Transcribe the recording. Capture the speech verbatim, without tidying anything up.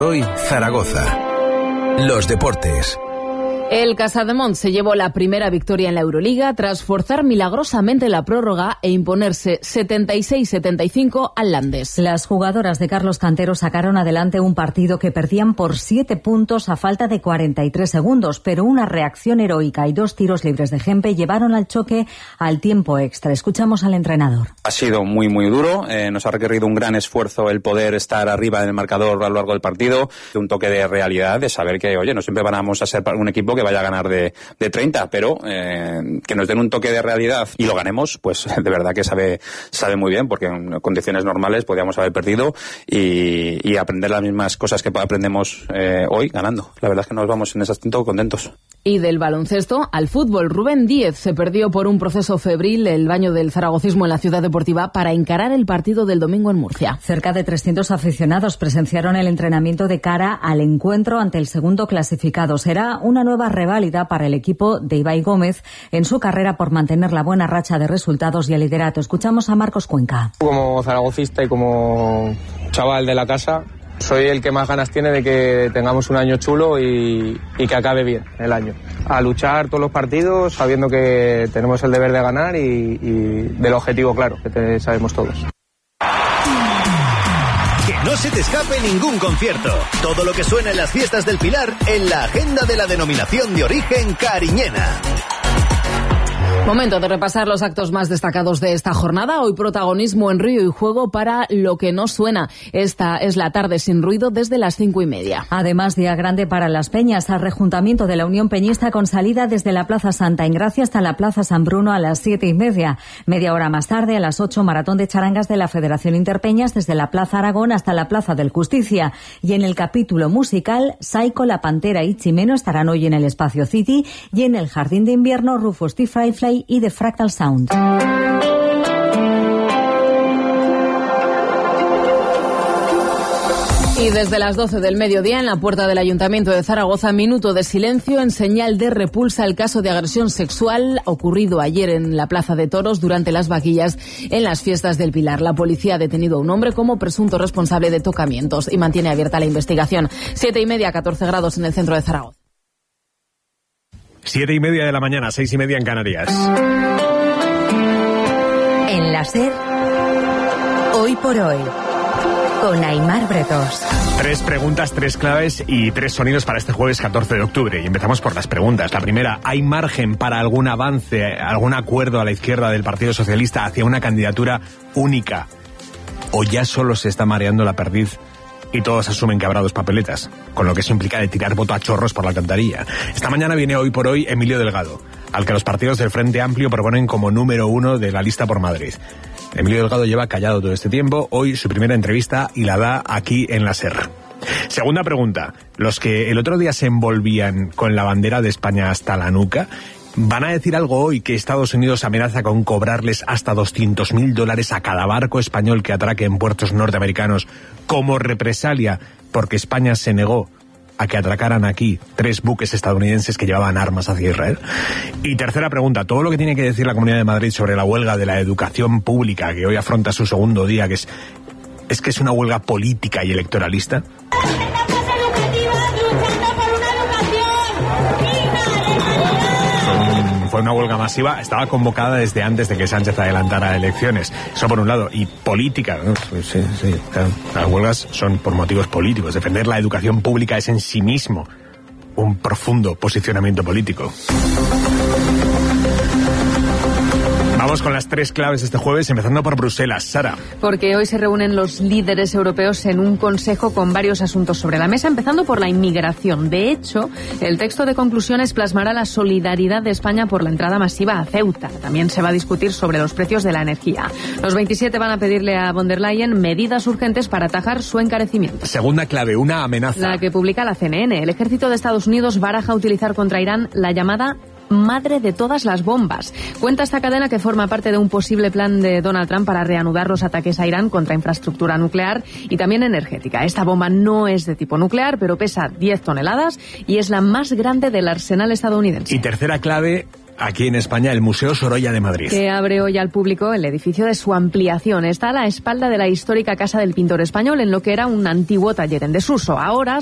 Hoy Zaragoza. Los deportes. El Casademont se llevó la primera victoria en la Euroliga tras forzar milagrosamente la prórroga e imponerse setenta y seis setenta y cinco al Landes. Las jugadoras de Carlos Cantero sacaron adelante un partido que perdían por siete puntos a falta de cuarenta y tres segundos, pero una reacción heroica y dos tiros libres de Gempe llevaron al choque al tiempo extra. Escuchamos al entrenador. Ha sido muy muy duro, eh, nos ha requerido un gran esfuerzo el poder estar arriba en el marcador a lo largo del partido, un toque de realidad, de saber que, oye, no siempre vamos a ser un equipo que vaya a ganar de, de treinta, pero eh, que nos den un toque de realidad y lo ganemos, pues de verdad que sabe sabe muy bien, porque en condiciones normales podíamos haber perdido y, y aprender las mismas cosas que aprendemos eh, hoy ganando. La verdad es que nos vamos en ese aspecto contentos. Y del baloncesto al fútbol, Rubén Díez se perdió por un proceso febril el baño del zaragocismo en la ciudad deportiva para encarar el partido del domingo en Murcia. Cerca de trescientos aficionados presenciaron el entrenamiento de cara al encuentro ante el segundo clasificado. Será una nueva reválida para el equipo de Ibai Gómez en su carrera por mantener la buena racha de resultados y el liderato. Escuchamos a Marcos Cuenca. Como zaragocista y como chaval de la casa, soy el que más ganas tiene de que tengamos un año chulo y, y que acabe bien el año. A luchar todos los partidos sabiendo que tenemos el deber de ganar y, y del objetivo claro, que te, sabemos todos. Que no se te escape ningún concierto. Todo lo que suena en las fiestas del Pilar en la agenda de la denominación de origen cariñena. Momento de repasar los actos más destacados de esta jornada. Hoy protagonismo en Río y Juego para Lo que no suena. Esta es la tarde sin ruido desde las cinco y media. Además, día grande para las peñas. Al rejuntamiento de la Unión Peñista con salida desde la Plaza Santa Engracia hasta la Plaza San Bruno a las siete y media. Media hora más tarde, a las ocho, maratón de charangas de la Federación Interpeñas desde la Plaza Aragón hasta la Plaza del Justicia. Y en el capítulo musical, Saiko, La Pantera y Chimeno estarán hoy en el Espacio City y en el Jardín de Invierno, Rufus T. Firefly y The Fractal Sound. Y desde las doce del mediodía en la puerta del Ayuntamiento de Zaragoza, minuto de silencio en señal de repulsa al caso de agresión sexual ocurrido ayer en la Plaza de Toros durante las vaquillas en las fiestas del Pilar. La policía ha detenido a un hombre como presunto responsable de tocamientos y mantiene abierta la investigación. Siete y media, catorce grados en el centro de Zaragoza. Siete y media de la mañana, seis y media en Canarias. En la SER, hoy por hoy, con Aimar Bretos. Tres preguntas, tres claves y tres sonidos para este jueves catorce de octubre. Y empezamos por las preguntas. La primera, ¿hay margen para algún avance, algún acuerdo a la izquierda del Partido Socialista hacia una candidatura única? ¿O ya solo se está mareando la perdiz y todos asumen que habrá dos papeletas, con lo que eso implica de tirar voto a chorros por la alcantarilla? Esta mañana viene hoy por hoy Emilio Delgado, al que los partidos del Frente Amplio proponen como número uno de la lista por Madrid. Emilio Delgado lleva callado todo este tiempo, hoy su primera entrevista y la da aquí en la SER. Segunda pregunta, los que el otro día se envolvían con la bandera de España hasta la nuca, ¿van a decir algo hoy que Estados Unidos amenaza con cobrarles hasta doscientos mil dólares a cada barco español que atraque en puertos norteamericanos como represalia porque España se negó a que atracaran aquí tres buques estadounidenses que llevaban armas hacia Israel? Y tercera pregunta, todo lo que tiene que decir la Comunidad de Madrid sobre la huelga de la educación pública que hoy afronta su segundo día, que es, es que es una huelga política y electoralista. Fue una huelga masiva, estaba convocada desde antes de que Sánchez adelantara elecciones. Eso por un lado. Y política, ¿no? Sí, sí, claro. Las huelgas son por motivos políticos. Defender la educación pública es en sí mismo un profundo posicionamiento político. Vamos con las tres claves este jueves, empezando por Bruselas. Sara. Porque hoy se reúnen los líderes europeos en un consejo con varios asuntos sobre la mesa, empezando por la inmigración. De hecho, el texto de conclusiones plasmará la solidaridad de España por la entrada masiva a Ceuta. También se va a discutir sobre los precios de la energía. Los veintisiete van a pedirle a von der Leyen medidas urgentes para atajar su encarecimiento. Segunda clave, una amenaza. La que publica la C N N. El ejército de Estados Unidos baraja utilizar contra Irán la llamada madre de todas las bombas. Cuenta esta cadena que forma parte de un posible plan de Donald Trump para reanudar los ataques a Irán contra infraestructura nuclear y también energética. Esta bomba no es de tipo nuclear, pero pesa diez toneladas y es la más grande del arsenal estadounidense. Y tercera clave, aquí en España, el Museo Sorolla de Madrid. Que abre hoy al público el edificio de su ampliación. Está a la espalda de la histórica Casa del Pintor Español, en lo que era un antiguo taller en desuso. Ahora